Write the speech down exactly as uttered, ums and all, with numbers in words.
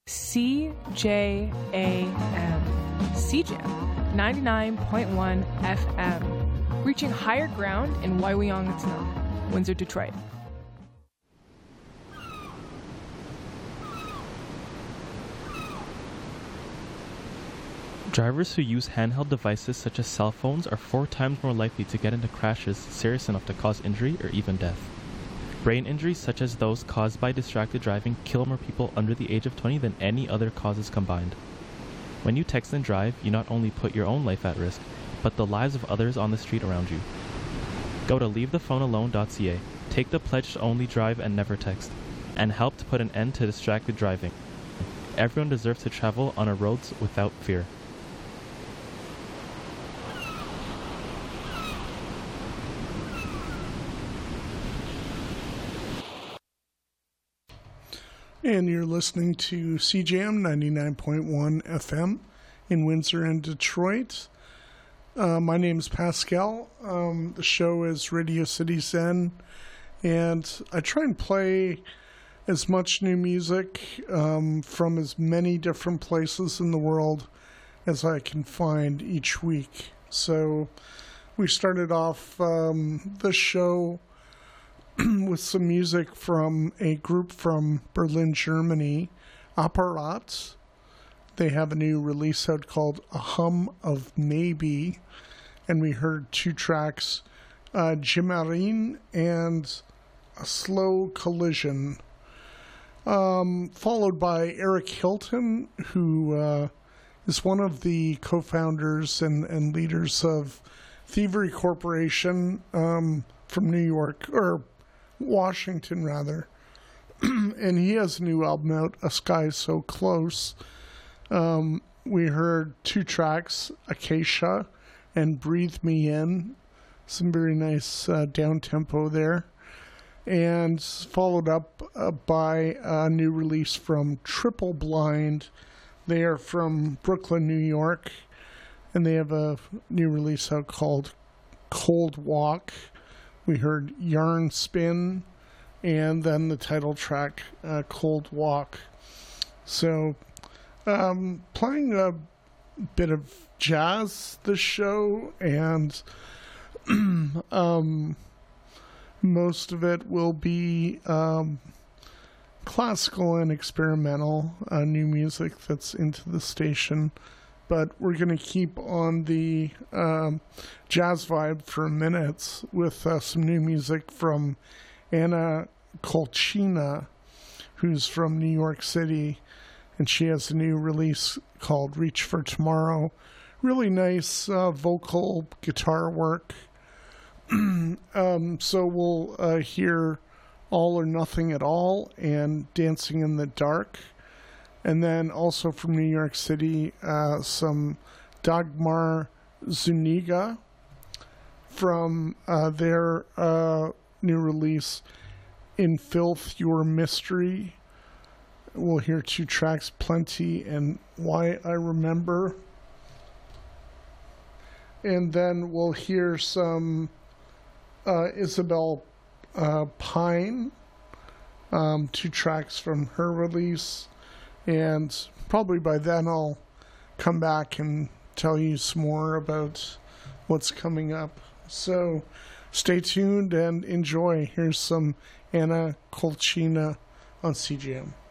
C J A M, C J A M, ninety-nine point one F M, reaching higher ground in Waiwiong-Atino, Windsor, Detroit. Drivers who use handheld devices such as cell phones are four times more likely to get into crashes serious enough to cause injury or even death. Brain injuries such as those caused by distracted driving kill more people under the age of twenty than any other causes combined. When you text and drive, you not only put your own life at risk, but the lives of others on the street around you. Go to leave the phone alone dot c a, take the pledge to only drive and never text, and help to put an end to distracted driving. Everyone deserves to travel on our roads without fear. And you're listening to C J A M ninety-nine point one F M in Windsor and Detroit. Uh, my name is Pascal. Um, the show is Radio City Zen, and I try and play as much new music um, from as many different places in the world as I can find each week. So we started off um, the show with some music from a group from Berlin, Germany, Apparat. They have a new release out called A Hum of Maybe, and we heard two tracks, uh, Jimarine and A Slow Collision, um, followed by Eric Hilton, who uh, is one of the co-founders and, and leaders of Thievery Corporation um, from New York, or Washington, rather. And he has a new album out, A Sky So Close. Um, we heard two tracks, Acacia and Breathe Me In. Some very nice uh, down-tempo there. And followed up uh, by a new release from Triple Blind. They are from Brooklyn, New York. And they have a new release out called Cold Walk. We heard Yarn Spin, and then the title track, uh, Cold Walk. So, um, playing a bit of jazz this show, and um, most of it will be um, classical and experimental uh, new music that's into the station. But we're going to keep on the um, jazz vibe for a minute with uh, some new music from Anna Kolchina, who's from New York City, and she has a new release called Reach for Tomorrow. Really nice uh, vocal guitar work. um, so we'll uh, hear All or Nothing at All and Dancing in the Dark. And then also from New York City, uh, some Dagmar Zuniga from uh, their uh, new release, In Filth Your Mystery. We'll hear two tracks, Plenty and Why I Remember. And then we'll hear some uh, Isabel uh, Pine, um, two tracks from her release. And probably by then I'll come back and tell you some more about what's coming up. So stay tuned and enjoy. Here's some Anna Kolchina on C J A M.